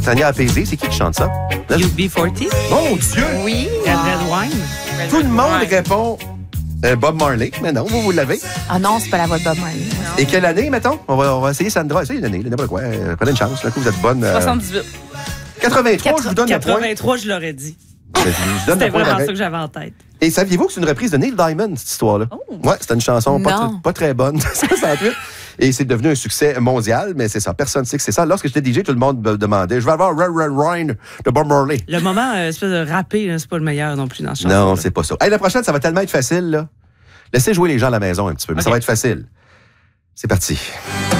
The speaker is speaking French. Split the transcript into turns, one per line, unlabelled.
Tania Apaisé, c'est qui chante ça?
UB40.
Mon Dieu!
Oui.
Red Wine.
Tout le monde
Ouais.
répond Bob Marley. Mais non, vous l'avez.
Ah non, c'est pas la voix de Bob Marley.
Et quelle année, mettons? On va essayer Sandra. Essayez une année, n'importe quoi. Prenez une chance. Là, que vous êtes bonne.
78.
83, je vous donne le point.
83, je l'aurais dit.
Je vous donne
C'était
le point
vraiment
pareil.
ça que j'avais en tête.
Et saviez-vous que c'est une reprise de Neil Diamond, cette histoire-là?
Oh.
Ouais, c'était une chanson
Non.
pas très bonne de 68. Et c'est devenu un succès mondial, mais c'est ça. Personne ne sait que c'est ça. Lorsque j'étais DJ, tout le monde me demandait je vais avoir Red Wine de Bob Marley.
Le moment espèce de rappé, là, c'est pas le meilleur non plus dans ce chanson.
Non, c'est pas ça. Hey, la prochaine, ça va tellement être facile, là. Laissez jouer les gens à la maison un petit peu, mais ça
OK.
va être facile. C'est parti.